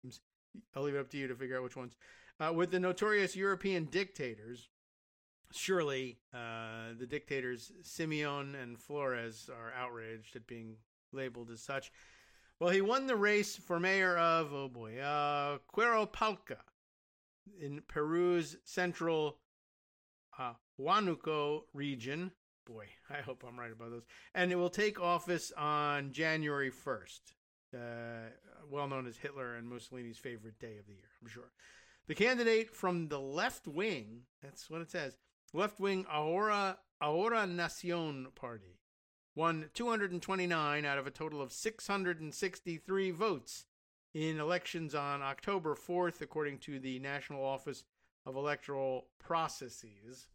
I'll leave it up to you to figure out which ones. With the notorious European dictators, surely the dictators Simeon and Flores are outraged at being labeled as such. Well, he won the race for mayor of, Queropalca in Peru's central Huánuco region. Boy, I hope I'm right about those. And it will take office on January 1st, well known as Hitler and Mussolini's favorite day of the year, I'm sure. The candidate from the left wing, that's what it says, left wing Ahora Nación party, won 229 out of a total of 663 votes in elections on October 4th, according to the National Office of Electoral Processes.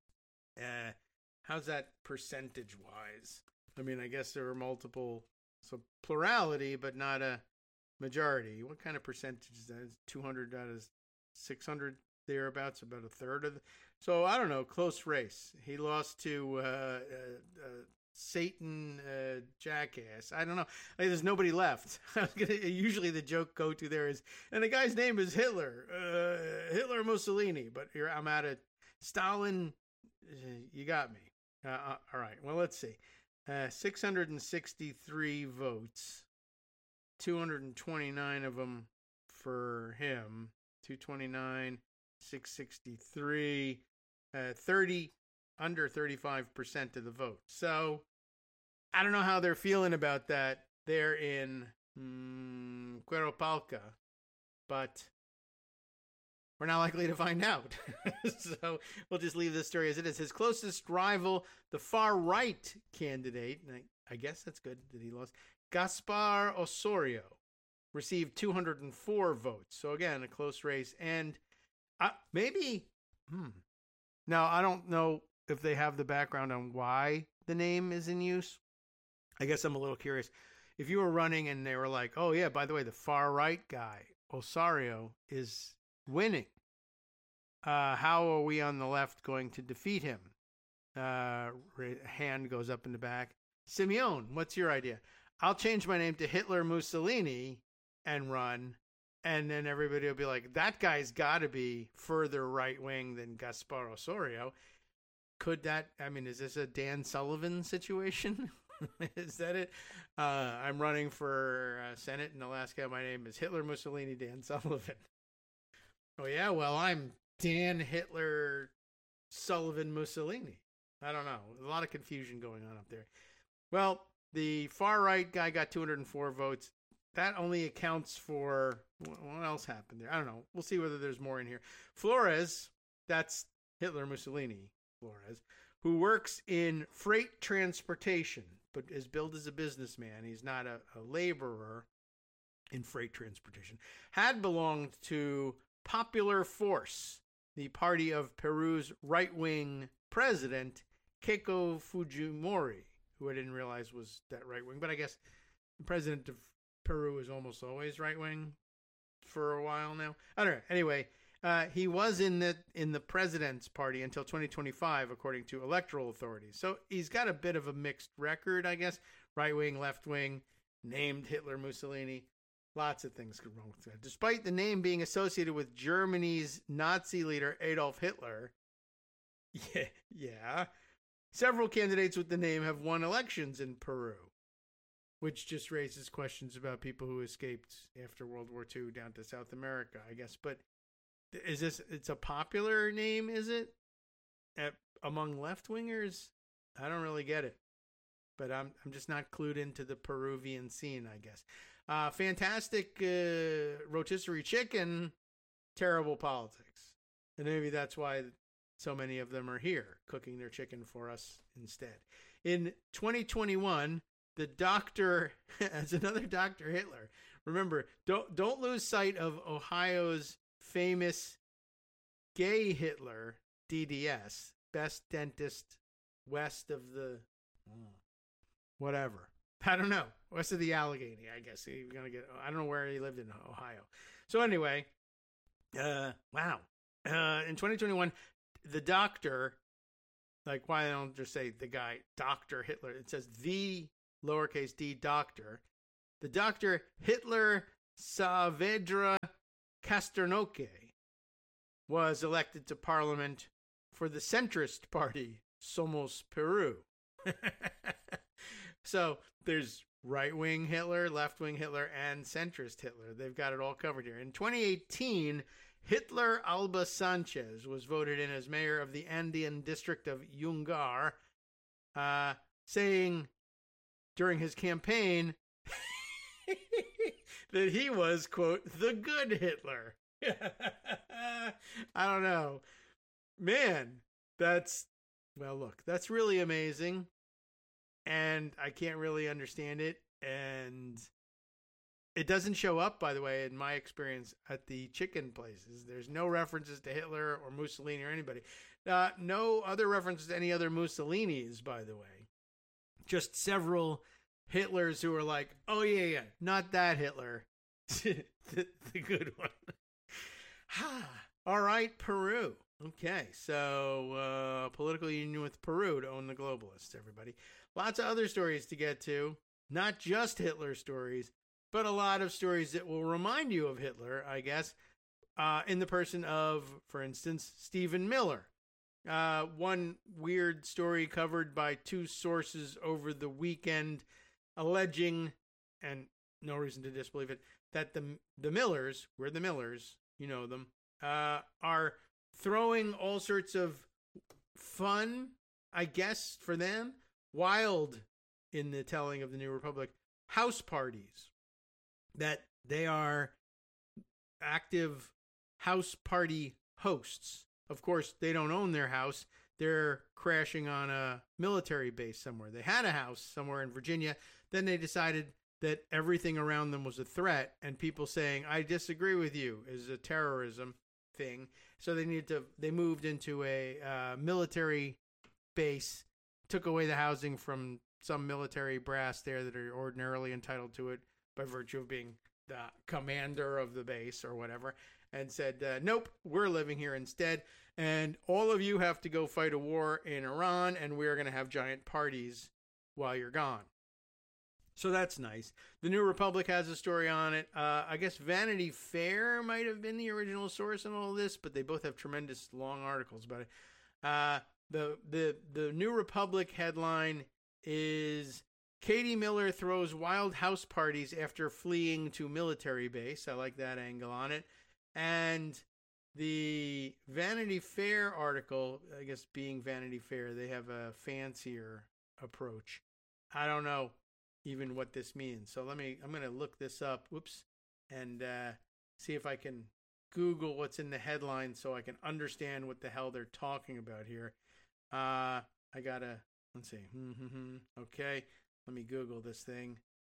How's that percentage-wise? I mean, I guess there are multiple, so plurality, but not a majority. What kind of percentage is that? 200 out of 600 thereabouts, about a third of the... So, I don't know, close race. He lost to Satan Jackass. I don't know. There's nobody left. Usually the joke go-to there is, and the guy's name is Hitler. Hitler Mussolini. But here I'm at it. Stalin, you got me. All right. Well, let's see. 663 votes. 229 of them for him. 229, 663, 30, under 35% of the vote. So, I don't know how they're feeling about that there in Queropalca, but we're not likely to find out. So, we'll just leave this story as it is. His closest rival, the far-right candidate, and I guess that's good that he lost, Gaspar Osorio, received 204 votes. So again, a close race. And maybe, now I don't know if they have the background on why the name is in use. I guess I'm a little curious. If you were running and they were like, oh yeah, by the way, the far right guy, Osorio, is winning. How are we on the left going to defeat him? Hand goes up in the back. Simeon, what's your idea? I'll change my name to Hitler Mussolini and run, and then everybody will be like, that guy's got to be further right-wing than Gaspar Osorio. Could that, I mean, is this a Dan Sullivan situation? Is that it? I'm running for Senate in Alaska. My name is Hitler Mussolini Dan Sullivan. Oh, yeah, well, I'm Dan Hitler Sullivan Mussolini. I don't know. A lot of confusion going on up there. Well, the far-right guy got 204 votes. That only accounts for, what else happened there? I don't know. We'll see whether there's more in here. Flores, that's Hitler Mussolini Flores, who works in freight transportation, but is billed as a businessman. He's not a laborer in freight transportation. Had belonged to Popular Force, the party of Peru's right-wing president, Keiko Fujimori, who I didn't realize was that right-wing. But I guess the president of Peru is almost always right-wing for a while now. I don't know. Anyway, he was in the president's party until 2025, according to electoral authorities. So he's got a bit of a mixed record, I guess. Right-wing, left-wing, named Hitler Mussolini. Lots of things go wrong with that. Despite the name being associated with Germany's Nazi leader Adolf Hitler, yeah, several candidates with the name have won elections in Peru, which just raises questions about people who escaped after World War II down to South America, I guess. But is this, it's a popular name, is it? Among left-wingers? I don't really get it. But I'm just not clued into the Peruvian scene, I guess. Fantastic rotisserie chicken, terrible politics. And maybe that's why so many of them are here, cooking their chicken for us instead. In 2021, the doctor, as another Dr. Hitler, remember, don't lose sight of Ohio's famous gay Hitler, DDS, best dentist west of the, whatever. I don't know. West of the Allegheny, I guess. You're gonna get, I don't know where he lived in Ohio. So anyway, wow. In 2021, the doctor, like, why don't just say the guy, Dr. Hitler? It says the lowercase d doctor. The Dr. Hitler Saavedra Casternoque was elected to parliament for the centrist party, Somos Peru. So there's right-wing Hitler, left-wing Hitler, and centrist Hitler. They've got it all covered here. In 2018, Hitler Alba Sanchez was voted in as mayor of the Andean district of Yungar, saying during his campaign that he was, quote, the good Hitler. I don't know. Man, that's really amazing. And I can't really understand it. And it doesn't show up, by the way, in my experience, at the chicken places. There's no references to Hitler or Mussolini or anybody. No other references to any other Mussolinis, by the way. Just several Hitlers who are like, oh, yeah, not that Hitler. the good one. All right, Peru. Okay, so political union with Peru to own the globalists, everybody. Lots of other stories to get to. Not just Hitler stories, but a lot of stories that will remind you of Hitler, I guess, in the person of, for instance, Stephen Miller. One weird story covered by two sources over the weekend alleging, and no reason to disbelieve it, that the Millers, we're the Millers, you know them, are throwing all sorts of fun, I guess, for them, wild, in the telling of the New Republic, house parties. That they are active house party hosts. Of course, they don't own their house. They're crashing on a military base somewhere. They had a house somewhere in Virginia. Then they decided that everything around them was a threat, and people saying, I disagree with you, is a terrorism thing. So they moved into a military base, took away the housing from some military brass there that are ordinarily entitled to it by virtue of being the commander of the base or whatever, and said, nope, we're living here instead, and all of you have to go fight a war in Iran, and we're going to have giant parties while you're gone. So that's nice. The New Republic has a story on it. I guess Vanity Fair might have been the original source in all this, but they both have tremendous long articles about it. The New Republic headline is Katie Miller throws wild house parties after fleeing to military base. I like that angle on it. And the Vanity Fair article, I guess being Vanity Fair, they have a fancier approach. I don't know even what this means. So I'm going to look this up. Whoops. And see if I can Google what's in the headline so I can understand what the hell they're talking about here. Let's see. Okay. Let me Google this thing.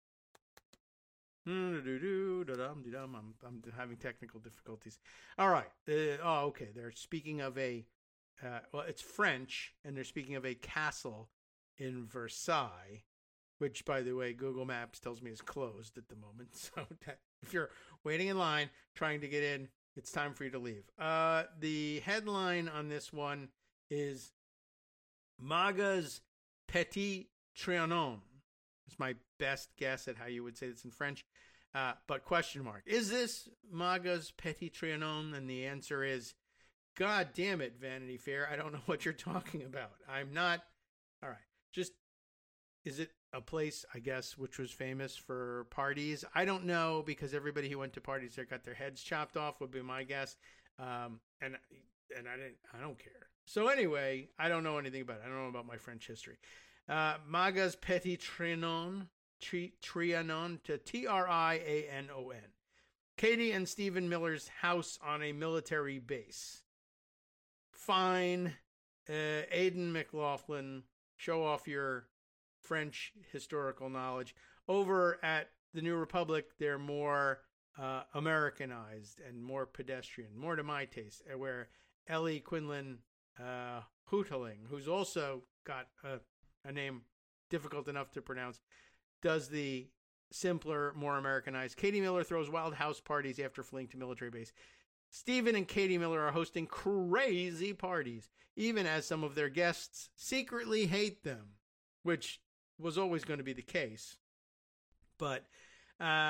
I'm having technical difficulties. All right. Okay. They're speaking of it's French, and they're speaking of a castle in Versailles, which, by the way, Google Maps tells me is closed at the moment. So if you're waiting in line, trying to get in, it's time for you to leave. The headline on this one is Maga's Petit Trianon. It's my best guess at how you would say this in French. But question mark. Is this Maga's Petit Trianon? And the answer is, God damn it, Vanity Fair. I don't know what you're talking about. I'm not. All right. Just, is it a place, I guess, which was famous for parties? I don't know, because everybody who went to parties there got their heads chopped off, would be my guess. And I don't care. So anyway, I don't know anything about it. I don't know about my French history. Maga's Petit Trianon, Trianon, to Trianon. Katie and Stephen Miller's house on a military base. Fine. Aidan McLaughlin, show off your French historical knowledge. Over at the New Republic, they're more Americanized and more pedestrian, more to my taste, where Ellie Quinlan Hootling, who's also got a name difficult enough to pronounce, does the simpler, more Americanized. Katie Miller throws wild house parties after fleeing to military base. Stephen and Katie Miller are hosting crazy parties, even as some of their guests secretly hate them, which was always going to be the case. But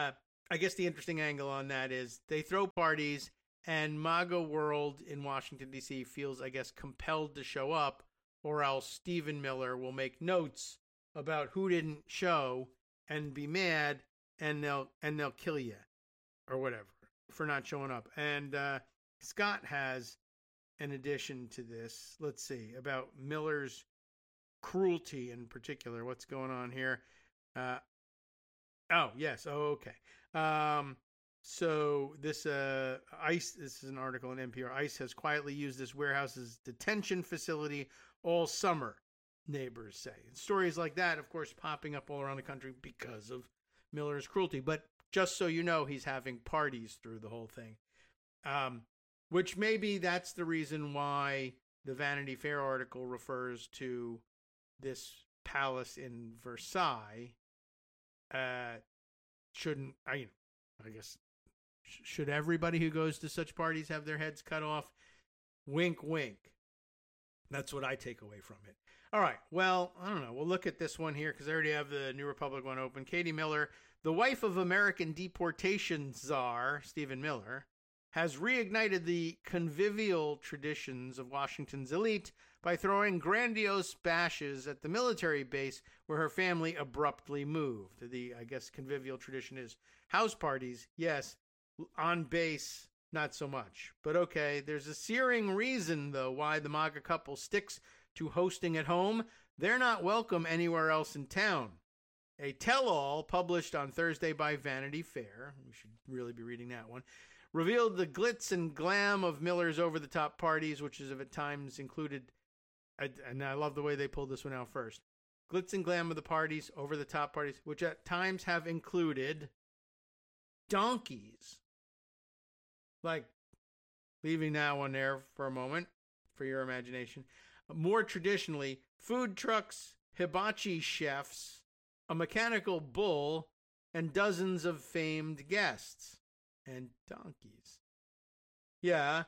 I guess the interesting angle on that is they throw parties, and MAGA World in Washington, D.C. feels, I guess, compelled to show up, or else Stephen Miller will make notes about who didn't show and be mad, and they'll kill you or whatever for not showing up. And Scott has an addition to this. Let's see about Miller's cruelty in particular. What's going on here? Oh, yes. Oh, okay. So this ICE, this is an article in NPR. ICE has quietly used this warehouse as detention facility all summer, neighbors say. And stories like that, of course, popping up all around the country because of Miller's cruelty. But just so you know, he's having parties through the whole thing. Which maybe that's the reason why the Vanity Fair article refers to this palace in Versailles. Shouldn't I guess should everybody who goes to such parties have their heads cut off? Wink, wink. That's what I take away from it. All right. Well, I don't know. We'll look at this one here because I already have the New Republic one open. Katie Miller, the wife of American deportation czar Stephen Miller, has reignited the convivial traditions of Washington's elite by throwing grandiose bashes at the military base where her family abruptly moved. The, I guess, convivial tradition is house parties. Yes, on base, not so much. But okay, there's a searing reason, though, why the MAGA couple sticks to hosting at home. They're not welcome anywhere else in town. A tell-all published on Thursday by Vanity Fair, we should really be reading that one, revealed the glitz and glam of Miller's over-the-top parties, which is at times included, and I love the way they pulled this one out first, glitz and glam of the parties, over-the-top parties, which at times have included donkeys. Like, leaving that one there for a moment for your imagination. More traditionally, food trucks, hibachi chefs, a mechanical bull, and dozens of famed guests. And donkeys. Yeah.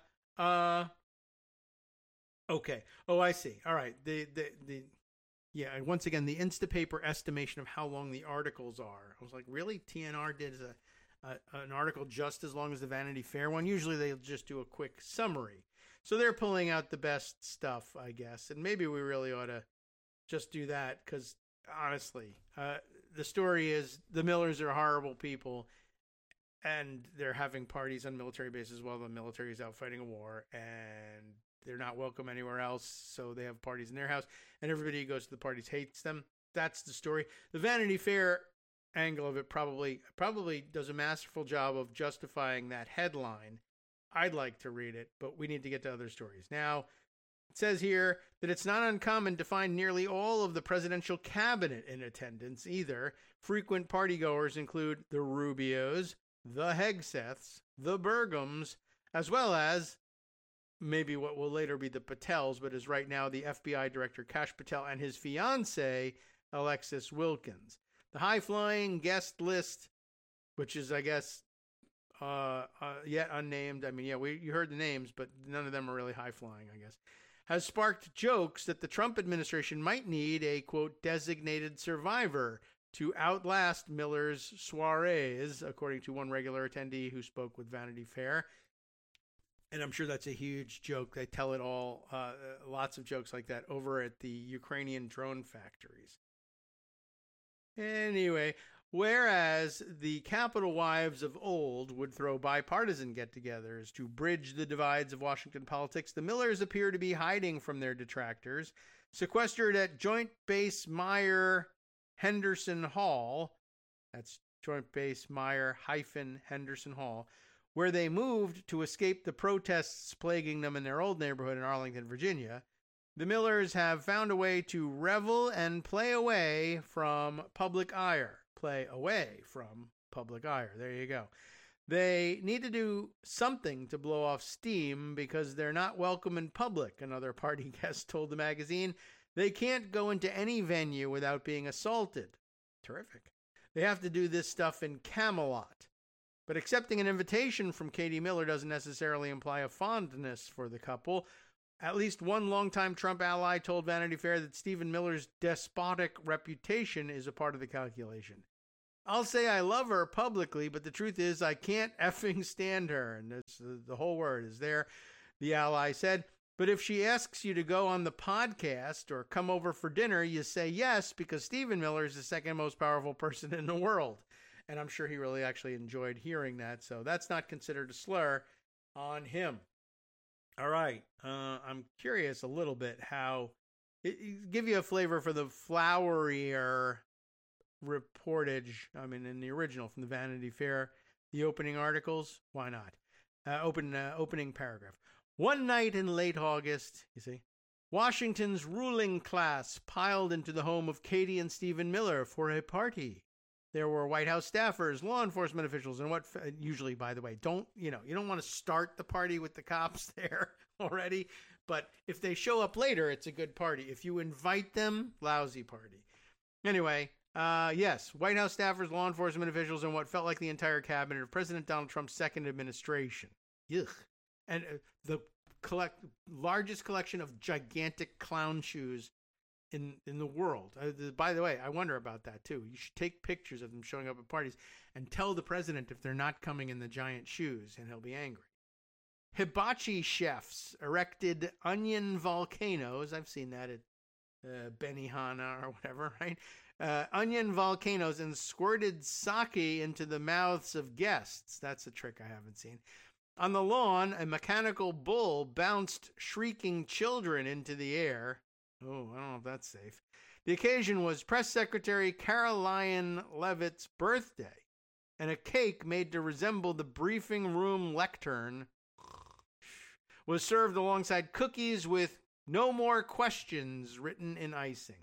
Okay. Oh, I see. All right. Yeah. Once again, the Instapaper estimation of how long the articles are. I was like, really? TNR did an article just as long as the Vanity Fair one. Usually they'll just do a quick summary. So they're pulling out the best stuff, I guess. And maybe we really ought to just do that because, honestly, the story is the Millers are horrible people. And they're having parties on military bases while the military is out fighting a war. And they're not welcome anywhere else. So they have parties in their house. And everybody who goes to the parties hates them. That's the story. The Vanity Fair angle of it probably does a masterful job of justifying that headline. I'd like to read it, but we need to get to other stories. Now, it says here that it's not uncommon to find nearly all of the presidential cabinet in attendance either. Frequent partygoers include the Rubios, the Hegseths, the Burgums, as well as maybe what will later be the Patels, but is right now the FBI Director Kash Patel and his fiancée, Alexis Wilkins. The high-flying guest list, which is, I guess, yet unnamed. I mean, yeah, you heard the names, but none of them are really high-flying, I guess, has sparked jokes that the Trump administration might need a, quote, designated survivor to outlast Miller's soirees, according to one regular attendee who spoke with Vanity Fair. And I'm sure that's a huge joke. They tell it all, lots of jokes like that over at the Ukrainian drone factories. Anyway, whereas the Capitol wives of old would throw bipartisan get-togethers to bridge the divides of Washington politics, the Millers appear to be hiding from their detractors. Sequestered at Joint Base Meyer Henderson Hall, that's Joint Base Meyer-Henderson Hall, where they moved to escape the protests plaguing them in their old neighborhood in Arlington, Virginia, the Millers have found a way to revel and play away from public ire. Play away from public ire. There you go. They need to do something to blow off steam because they're not welcome in public, another party guest told the magazine. They can't go into any venue without being assaulted. Terrific. They have to do this stuff in Camelot. But accepting an invitation from Katie Miller doesn't necessarily imply a fondness for the couple. At least one longtime Trump ally told Vanity Fair that Stephen Miller's despotic reputation is a part of the calculation. I'll say I love her publicly, but the truth is I can't effing stand her. And that's, the whole word is there, the ally said. But if she asks you to go on the podcast or come over for dinner, you say yes, because Stephen Miller is the second most powerful person in the world. And I'm sure he really actually enjoyed hearing that. So that's not considered a slur on him. All right. I'm curious a little bit how give you a flavor for the flowerier reportage. I mean, in the original from the Vanity Fair, the opening articles. Why not? Opening paragraph. One night in late August, you see, Washington's ruling class piled into the home of Katie and Stephen Miller for a party. There were White House staffers, law enforcement officials, and usually, by the way, you don't want to start the party with the cops there already. But if they show up later, it's a good party. If you invite them, lousy party. Anyway, yes, White House staffers, law enforcement officials, and what felt like the entire cabinet of President Donald Trump's second administration. Ugh. And the largest collection of gigantic clown shoes in the world. By the way, I wonder about that too. You should take pictures of them showing up at parties and tell the president if they're not coming in the giant shoes, and he'll be angry. Hibachi chefs erected onion volcanoes. I've seen that at Benihana or whatever, right? Onion volcanoes and squirted sake into the mouths of guests. That's a trick I haven't seen. On the lawn, a mechanical bull bounced shrieking children into the air. Oh, I don't know if that's safe. The occasion was Press Secretary Caroline Leavitt's birthday, and a cake made to resemble the briefing room lectern was served alongside cookies with "No more questions" written in icing.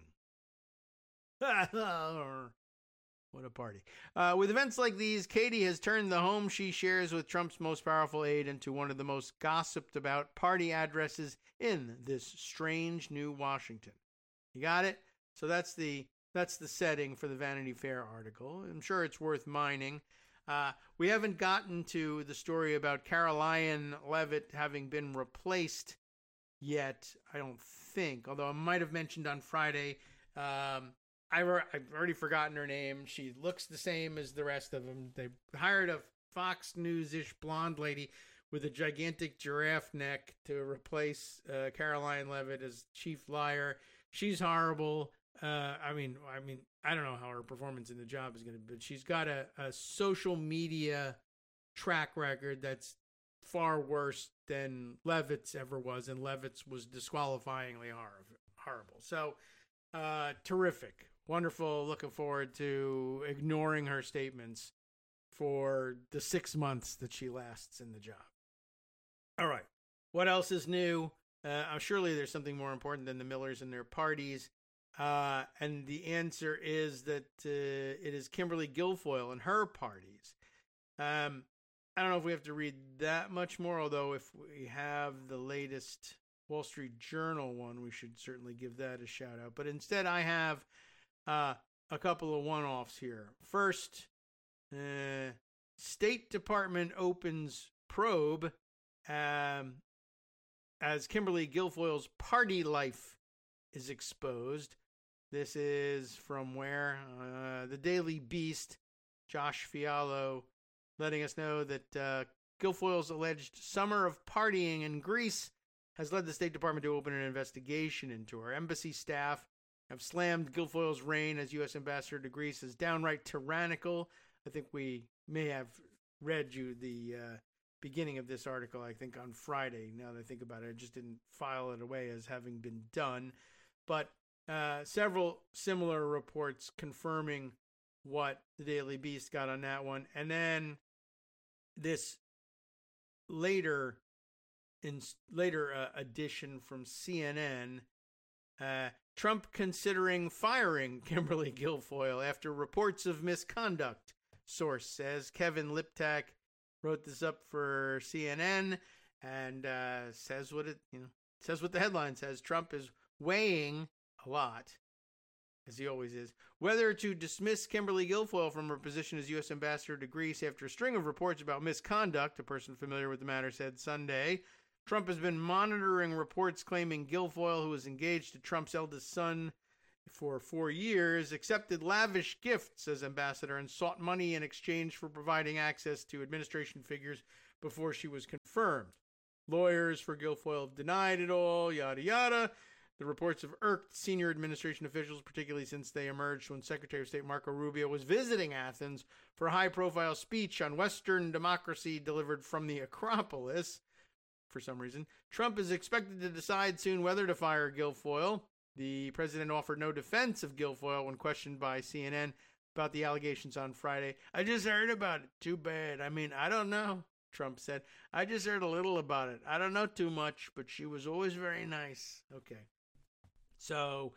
What a party. With events like these, Katie has turned the home she shares with Trump's most powerful aide into one of the most gossiped about party addresses in this strange new Washington. You got it? So that's the setting for the Vanity Fair article. I'm sure it's worth mining. We haven't gotten to the story about Caroline Leavitt having been replaced yet, I don't think, although I might have mentioned on Friday. I've already forgotten her name. She looks the same as the rest of them. They hired a Fox News-ish blonde lady with a gigantic giraffe neck to replace Caroline Leavitt as chief liar. She's horrible. I mean, I don't know how her performance in the job is going to be, but she's got a social media track record that's far worse than Leavitt's ever was, and Leavitt's was disqualifyingly horrible. So, terrific. Wonderful. Looking forward to ignoring her statements for the 6 months that she lasts in the job. All right. What else is new? Surely there's something more important than the Millers and their parties. And the answer is that it is Kimberly Guilfoyle and her parties. I don't know if we have to read that much more, although if we have the latest Wall Street Journal one, we should certainly give that a shout out. But instead, I have a couple of one-offs here. First, State Department opens probe as Kimberly Guilfoyle's party life is exposed. This is from where? The Daily Beast, Josh Fialo, letting us know that Guilfoyle's alleged summer of partying in Greece has led the State Department to open an investigation into her. Embassy staff have slammed Guilfoyle's reign as U.S. ambassador to Greece as downright tyrannical. I think we may have read you the beginning of this article, I think, on Friday. Now that I think about it, I just didn't file it away as having been done. But several similar reports confirming what the Daily Beast got on that one. And then this later edition from CNN, Trump considering firing Kimberly Guilfoyle after reports of misconduct. Source says. Kevin Liptak wrote this up for CNN and says what the headline says. Trump is weighing a lot, as he always is, whether to dismiss Kimberly Guilfoyle from her position as U.S. ambassador to Greece after a string of reports about misconduct. A person familiar with the matter said Sunday. Trump has been monitoring reports claiming Guilfoyle, who was engaged to Trump's eldest son, for 4 years, accepted lavish gifts as ambassador, and sought money in exchange for providing access to administration figures before she was confirmed. Lawyers for Guilfoyle denied it all, yada yada. The reports have irked senior administration officials, particularly since they emerged when Secretary of State Marco Rubio was visiting Athens for a high-profile speech on Western democracy delivered from the Acropolis. For some reason, Trump is expected to decide soon whether to fire Guilfoyle. The president offered no defense of Guilfoyle when questioned by CNN about the allegations on Friday. I just heard about it. Too bad. I mean, I don't know, Trump said. I just heard a little about it. I don't know too much, but she was always very nice. Okay. So,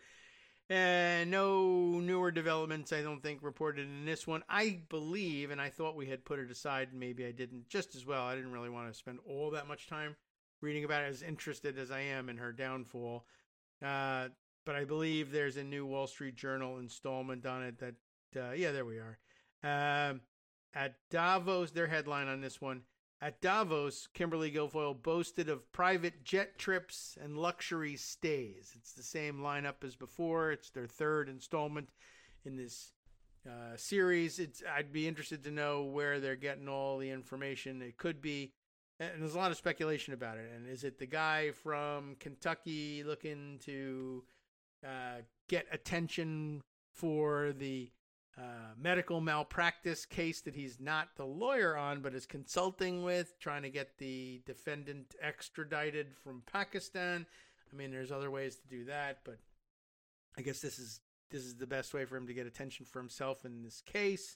no newer developments, I don't think, reported in this one. I believe, and I thought we had put it aside, and maybe I didn't just as well. I didn't really want to spend all that much time reading about it, as interested as I am in her downfall. But I believe there's a new Wall Street Journal installment on it that, there we are. At Davos, their headline on this one, at Davos, Kimberly Guilfoyle boasted of private jet trips and luxury stays. It's the same lineup as before. It's their third installment in this series. I'd be interested to know where they're getting all the information. It could be, and there's a lot of speculation about it. And is it the guy from Kentucky looking to get attention for the medical malpractice case that he's not the lawyer on, but is consulting with, trying to get the defendant extradited from Pakistan? I mean, there's other ways to do that, but I guess this is the best way for him to get attention for himself in this case.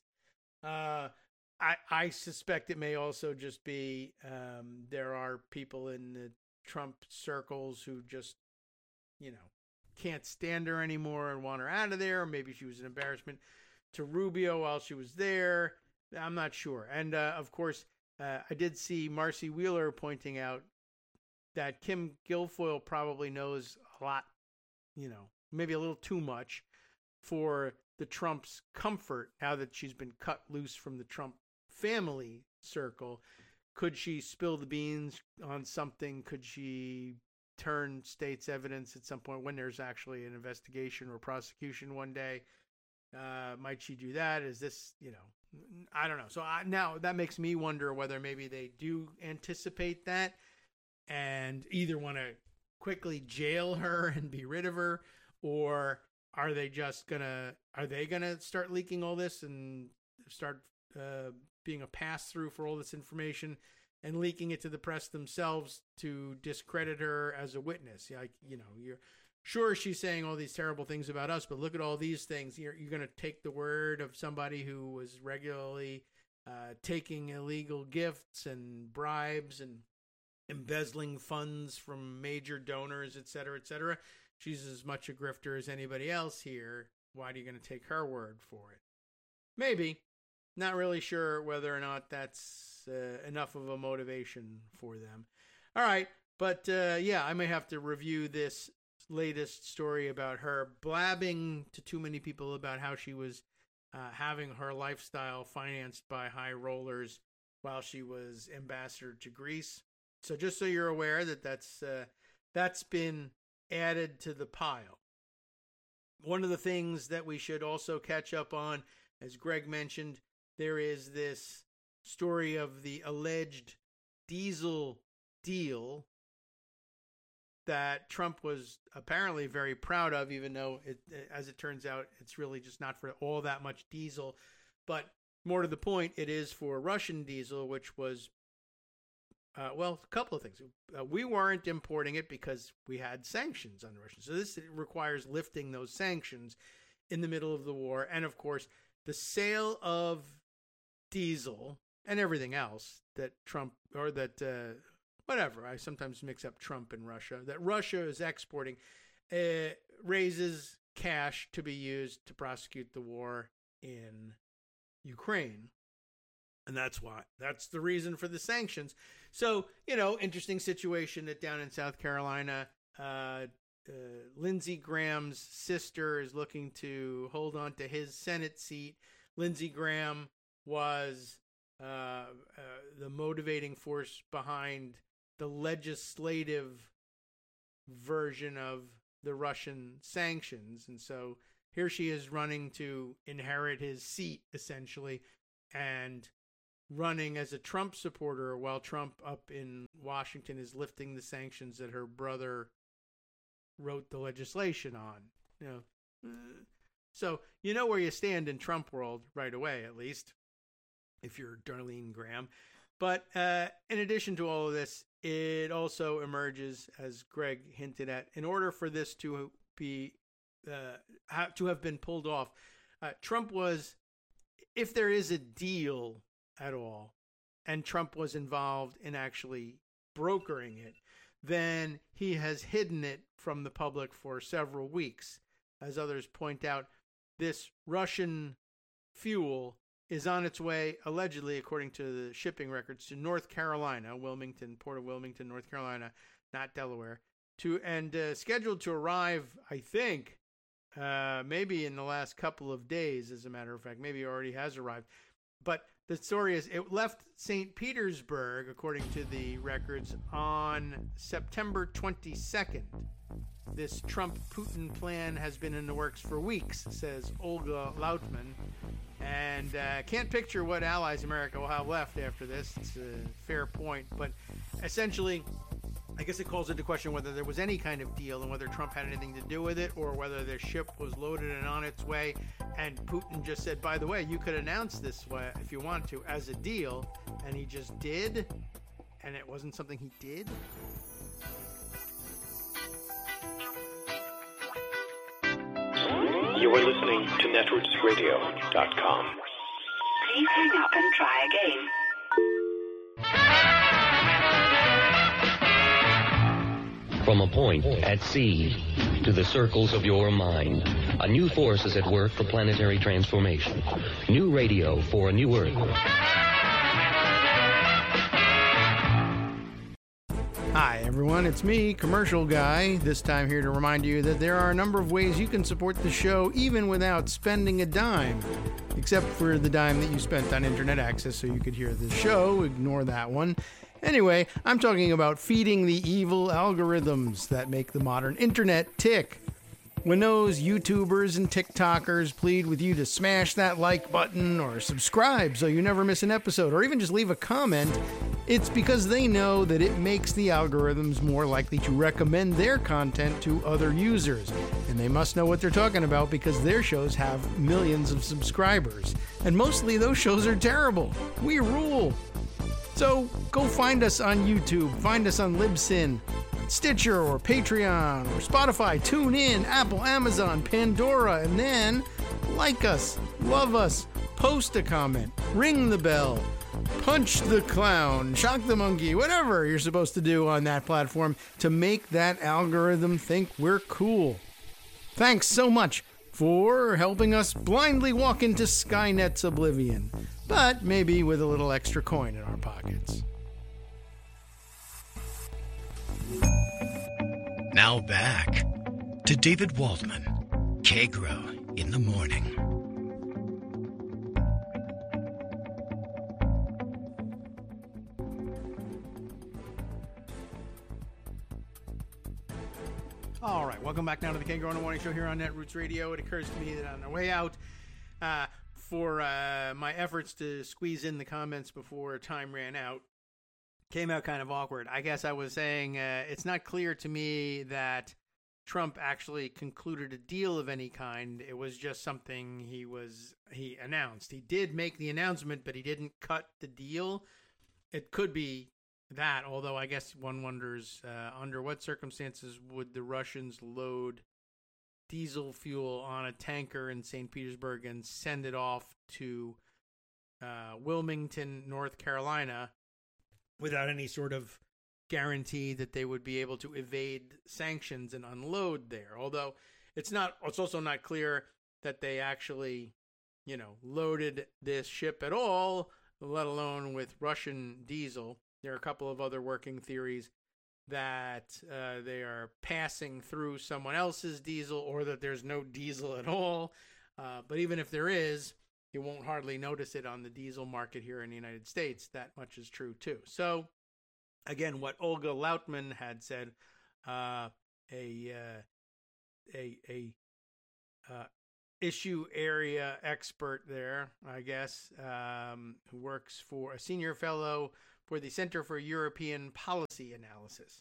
I suspect it may also just be there are people in the Trump circles who just, can't stand her anymore and want her out of there. Or maybe she was an embarrassment to Rubio while she was there. I'm not sure. And, of course, I did see Marcy Wheeler pointing out that Kim Guilfoyle probably knows a lot, maybe a little too much for the Trump's comfort now that she's been cut loose from the Trump family circle. Could she spill the beans on something? Could she turn state's evidence at some point when there's actually an investigation or prosecution one day? Might she do that? Is this, I don't know. So now that makes me wonder whether maybe they do anticipate that and either want to quickly jail her and be rid of her, or are they gonna start leaking all this and start being a pass-through for all this information and leaking it to the press themselves to discredit her as a witness? You're sure she's saying all these terrible things about us, but look at all these things. You're going to take the word of somebody who was regularly taking illegal gifts and bribes and embezzling funds from major donors, et cetera, et cetera. She's as much a grifter as anybody else here. Why are you going to take her word for it? Maybe. Not really sure whether or not that's enough of a motivation for them. All right. But, I may have to review this latest story about her blabbing to too many people about how she was having her lifestyle financed by high rollers while she was ambassador to Greece. So just so you're aware that's been added to the pile. One of the things that we should also catch up on, as Greg mentioned, there is this story of the alleged diesel deal that Trump was apparently very proud of, even though, as it turns out, it's really just not for all that much diesel. But more to the point, it is for Russian diesel, which was, a couple of things. We weren't importing it because we had sanctions on the Russians. So this requires lifting those sanctions in the middle of the war. And, of course, the sale of diesel and everything else that Trump, or that whatever, I sometimes mix up Trump and Russia, that Russia is exporting, raises cash to be used to prosecute the war in Ukraine. And that's the reason for the sanctions. So, interesting situation that down in South Carolina, Lindsey Graham's sister is looking to hold on to his Senate seat. Lindsey Graham was the motivating force behind the legislative version of the Russian sanctions. And so here she is running to inherit his seat, essentially, and running as a Trump supporter while Trump up in Washington is lifting the sanctions that her brother wrote the legislation on. You know, so you know where you stand in Trump world right away, at least, if you're Darlene Graham. But in addition to all of this, it also emerges, as Greg hinted at, in order for this to be to have been pulled off, Trump was, if there is a deal at all, and Trump was involved in actually brokering it, then he has hidden it from the public for several weeks. As others point out, this Russian fuel is on its way, allegedly, according to the shipping records, to North Carolina, Port of Wilmington, North Carolina, not Delaware, and scheduled to arrive, I think, maybe in the last couple of days, as a matter of fact. Maybe it already has arrived. But the story is it left St. Petersburg, according to the records, on September 22nd. This Trump-Putin plan has been in the works for weeks, says Olga Lautman. And can't picture what allies America will have left after this. It's a fair point. But essentially, I guess it calls into question whether there was any kind of deal and whether Trump had anything to do with it, or whether the ship was loaded and on its way. And Putin just said, by the way, you could announce this if you want to as a deal. And he just did. And it wasn't something he did. You are listening to netrootsradio.com. Please hang up and try again. From a point at sea to the circles of your mind, a new force is at work for planetary transformation. New radio for a new Earth. Hi everyone, it's me, Commercial Guy, this time here to remind you that there are a number of ways you can support the show even without spending a dime, except for the dime that you spent on internet access so you could hear the show. Ignore that one. Anyway, I'm talking about feeding the evil algorithms that make the modern internet tick. When those YouTubers and TikTokers plead with you to smash that like button or subscribe so you never miss an episode, or even just leave a comment, it's because they know that it makes the algorithms more likely to recommend their content to other users. And they must know what they're talking about because their shows have millions of subscribers. And mostly those shows are terrible. We rule. So go find us on YouTube, find us on Libsyn, Stitcher, or Patreon, or Spotify, TuneIn, Apple, Amazon, Pandora, and then like us, love us, post a comment, ring the bell, punch the clown, shock the monkey, whatever you're supposed to do on that platform to make that algorithm think we're cool. Thanks so much for helping us blindly walk into Skynet's oblivion, but maybe with a little extra coin in our pockets. Now back to David Waldman, Kagro in the Morning. All right, welcome back now to the Kagro in the Morning Show here on Netroots Radio. It occurs to me that on our way out, for my efforts to squeeze in the comments before time ran out, came out kind of awkward. I guess I was saying it's not clear to me that Trump actually concluded a deal of any kind. It was just something he announced. He did make the announcement, but he didn't cut the deal. It could be that, although I guess one wonders under what circumstances would the Russians load diesel fuel on a tanker in St. Petersburg and send it off to Wilmington, North Carolina, without any sort of guarantee that they would be able to evade sanctions and unload there. Although it's also not clear that they actually, loaded this ship at all, let alone with Russian diesel. There are a couple of other working theories that they are passing through someone else's diesel, or that there's no diesel at all. But even if there is, you won't hardly notice it on the diesel market here in the United States. That much is true, too. So, again, what Olga Lautman had said, a a issue area expert there, I guess, who works for a senior fellow for the Center for European Policy Analysis.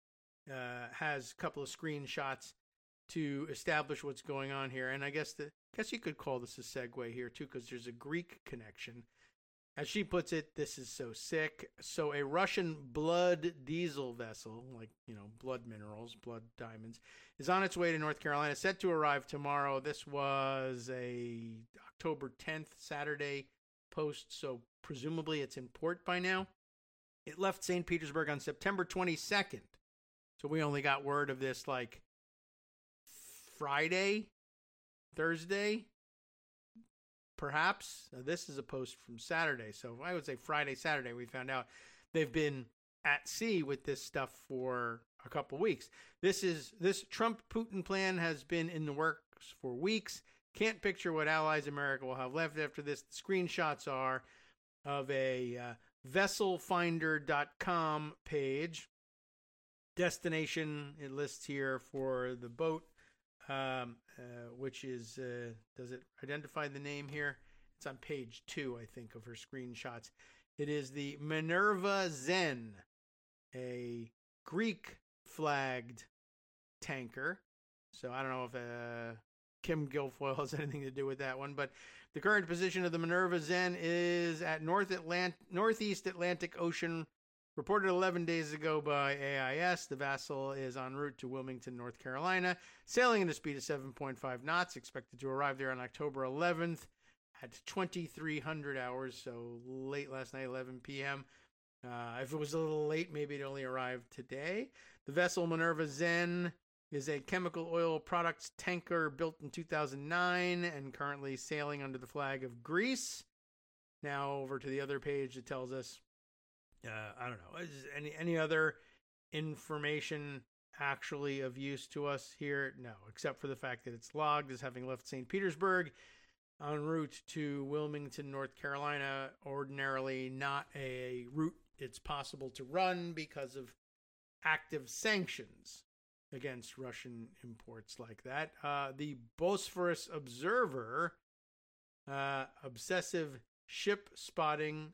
Has a couple of screenshots to establish what's going on here, and I guess you could call this a segue here too, because there's a Greek connection. As she puts it, this is so sick. So a Russian blood diesel vessel, like, blood minerals, blood diamonds, is on its way to North Carolina, set to arrive tomorrow. This was a October 10th, Saturday post, so presumably it's in port by now. It left St. Petersburg on September 22nd. So we only got word of this like Friday, Thursday, perhaps. This is a post from Saturday. So I would say Friday, Saturday, we found out they've been at sea with this stuff for a couple weeks. This Trump-Putin plan has been in the works for weeks. Can't picture what allies America will have left after this. The screenshots are of a vesselfinder.com page. Destination, it lists here for the boat, which is, does it identify the name here? It's on page 2, I think, of her screenshots. It is the Minerva Zen, a Greek-flagged tanker. So I don't know if Kim Guilfoyle has anything to do with that one, but the current position of the Minerva Zen is at Northeast Atlantic Ocean. Reported 11 days ago by AIS, the vessel is en route to Wilmington, North Carolina, sailing at a speed of 7.5 knots, expected to arrive there on October 11th at 2300 hours, so late last night, 11 p.m. If it was a little late, maybe it only arrived today. The vessel Minerva Zen is a chemical oil products tanker built in 2009 and currently sailing under the flag of Greece. Now over to the other page that tells us, I don't know, is any other information actually of use to us here? No, except for the fact that it's logged as having left St. Petersburg en route to Wilmington, North Carolina. Ordinarily not a route it's possible to run because of active sanctions against Russian imports like that. The Bosphorus Observer, obsessive ship spotting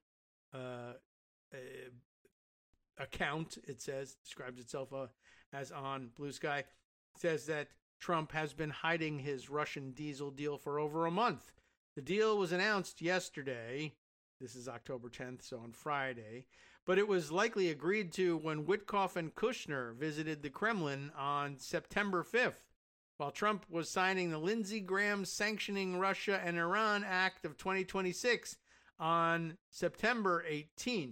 account, it says, describes itself as on Blue Sky, says that Trump has been hiding his Russian diesel deal for over a month. The deal was announced yesterday. This is October 10th, so on Friday. But it was likely agreed to when Witkoff and Kushner visited the Kremlin on September 5th, while Trump was signing the Lindsey Graham Sanctioning Russia and Iran Act of 2026 on September 18th.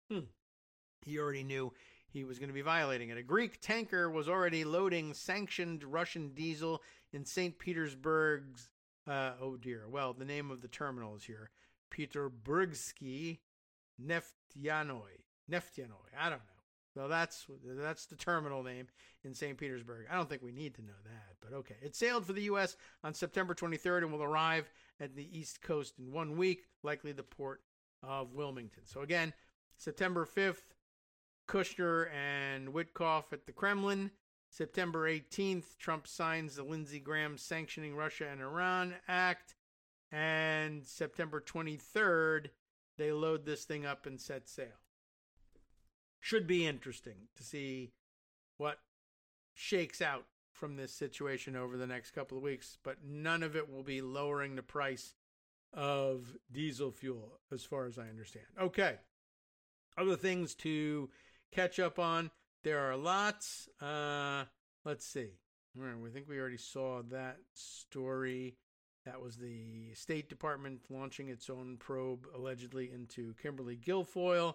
He already knew he was going to be violating it. A Greek tanker was already loading sanctioned Russian diesel in St. Petersburg's, the name of the terminal is here, Peterburgsky Neftyanoy, I don't know. So that's the terminal name in St. Petersburg. I don't think we need to know that, but okay. It sailed for the U.S. on September 23rd and will arrive at the East Coast in 1 week, likely the port of Wilmington. So again, September 5th, Kushner and Witkoff at the Kremlin. September 18th, Trump signs the Lindsey Graham Sanctioning Russia and Iran Act. And September 23rd, they load this thing up and set sail. Should be interesting to see what shakes out from this situation over the next couple of weeks, but none of it will be lowering the price of diesel fuel, as far as I understand. Okay. Other things to catch up on. There are lots. Let's see. All right, we think we already saw that story. That was the State Department launching its own probe, allegedly, into Kimberly Guilfoyle.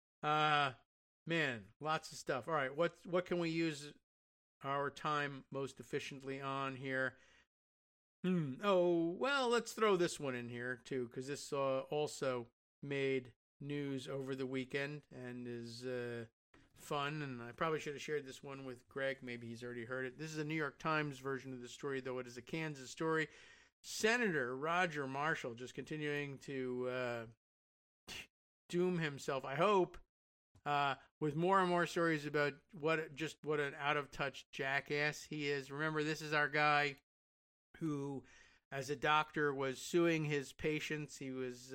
Man, lots of stuff. All right, what can we use our time most efficiently on here? Oh, well, let's throw this one in here, too, because this also made news over the weekend and is fun, and I probably should have shared this one with Greg. Maybe he's already heard it. This is a New York Times version of the story, though it is a Kansas story. Senator Roger Marshall just continuing to doom himself, I hope, with more and more stories about what an out-of-touch jackass he is. Remember, this is our guy who, as a doctor, was suing his patients. He was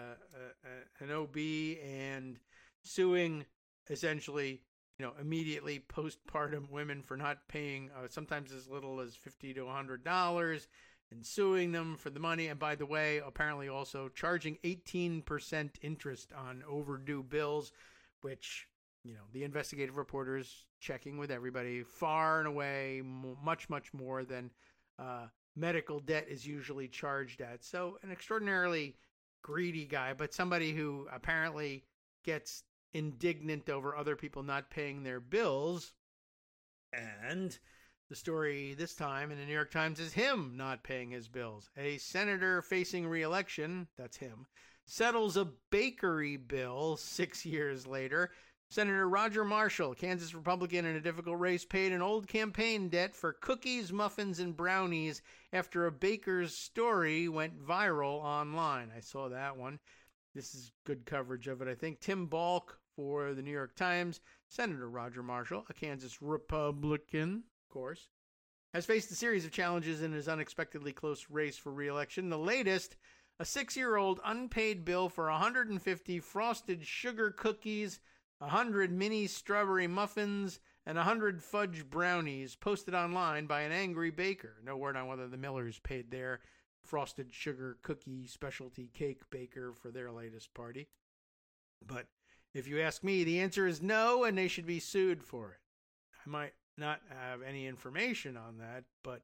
an OB and suing, essentially, immediately postpartum women for not paying sometimes as little as $50 to $100, and suing them for the money. And by the way, apparently also charging 18% interest on overdue bills, which, the investigative reporters checking with everybody, far and away much, much more than medical debt is usually charged at. So an extraordinarily greedy guy, but somebody who apparently gets indignant over other people not paying their bills. And the story this time in the New York Times is him not paying his bills. A senator facing re-election, that's him, settles a bakery bill 6 years later. Senator Roger Marshall, Kansas Republican in a difficult race, paid an old campaign debt for cookies, muffins, and brownies after a baker's story went viral online. I saw that one. This is good coverage of it, I think. Tim Balk for the New York Times. Senator Roger Marshall, a Kansas Republican, of course, has faced a series of challenges in his unexpectedly close race for re-election. The latest, a 6-year-old unpaid bill for 150 frosted sugar cookies, 100 mini strawberry muffins, and 100 fudge brownies posted online by an angry baker. No word on whether the Millers paid their frosted sugar cookie specialty cake baker for their latest party. But if you ask me, the answer is no, and they should be sued for it. I might not have any information on that, but,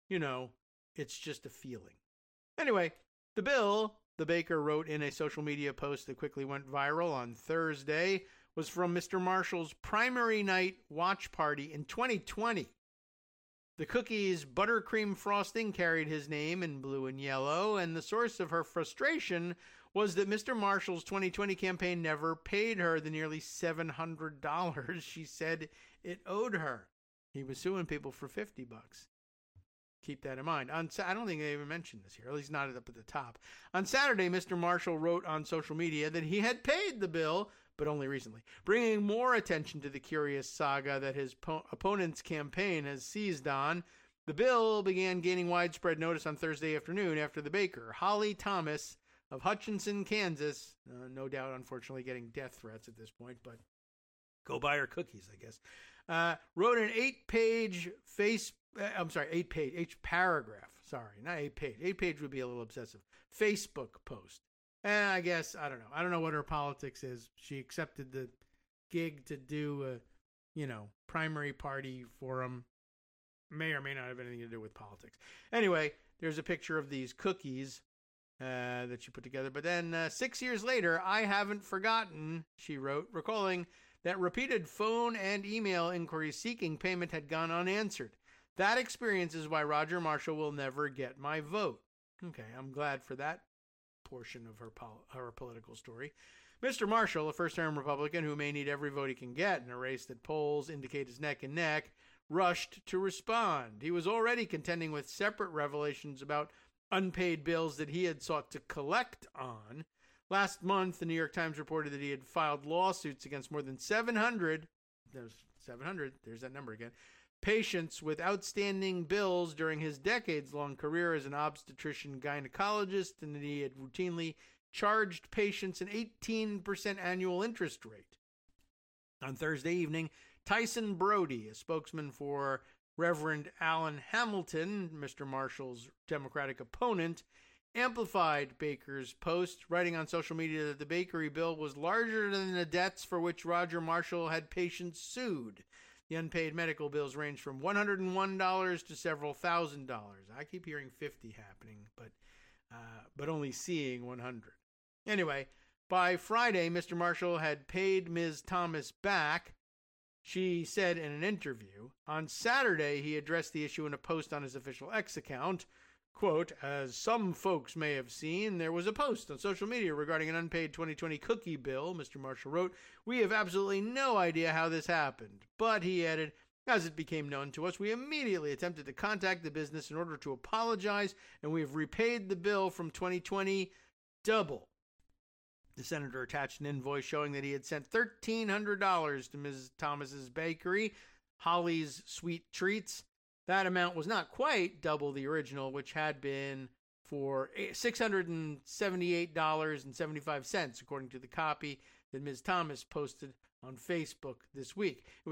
it's just a feeling. Anyway, the bill, the baker wrote in a social media post that quickly went viral on Thursday, was from Mr. Marshall's primary night watch party in 2020. The cookie's buttercream frosting carried his name in blue and yellow, and the source of her frustration was that Mr. Marshall's 2020 campaign never paid her the nearly $700 she said it owed her. He was suing people for $50. Keep that in mind. I don't think they even mentioned this here, at least not up at the top. On Saturday, Mr. Marshall wrote on social media that he had paid the bill, but only recently, bringing more attention to the curious saga that his opponent's campaign has seized on. The bill began gaining widespread notice on Thursday afternoon after the baker, Holly Thomas of Hutchinson, Kansas, no doubt, unfortunately, getting death threats at this point, but go buy her cookies, I guess, wrote an 8-page paragraph. Sorry, not 8-page. 8-page would be a little obsessive. Facebook post. And I guess, I don't know. I don't know what her politics is. She accepted the gig to do a, primary party forum. May or may not have anything to do with politics. Anyway, there's a picture of these cookies that she put together. But then 6 years later, I haven't forgotten, she wrote, recalling that repeated phone and email inquiries seeking payment had gone unanswered. That experience is why Roger Marshall will never get my vote. Okay, I'm glad for that portion of her political story. Mr. Marshall, a first-term Republican who may need every vote he can get in a race that polls indicate is neck and neck, rushed to respond. He was already contending with separate revelations about unpaid bills that he had sought to collect on. Last month, the New York Times reported that he had filed lawsuits against more than 700, there's that number again, patients with outstanding bills during his decades-long career as an obstetrician gynecologist, and that he had routinely charged patients an 18% annual interest rate. On Thursday evening, Tyson Brody, a spokesman for Reverend Alan Hamilton, Mr. Marshall's Democratic opponent, amplified Baker's post, writing on social media that the bakery bill was larger than the debts for which Roger Marshall had patients sued. The unpaid medical bills range from $101 to several $1,000s. I keep hearing 50 happening, but only seeing 100. Anyway, by Friday, Mr. Marshall had paid Ms. Thomas back, she said in an interview. On Saturday, he addressed the issue in a post on his official X account. Quote, as some folks may have seen, there was a post on social media regarding an unpaid 2020 cookie bill. Mr. Marshall wrote, we have absolutely no idea how this happened. But, he added, as it became known to us, we immediately attempted to contact the business in order to apologize, and we have repaid the bill from 2020 double. The senator attached an invoice showing that he had sent $1,300 to Ms. Thomas's bakery, Holly's Sweet Treats. That amount was not quite double the original, which had been for $678.75, according to the copy that Ms. Thomas posted on Facebook this week. It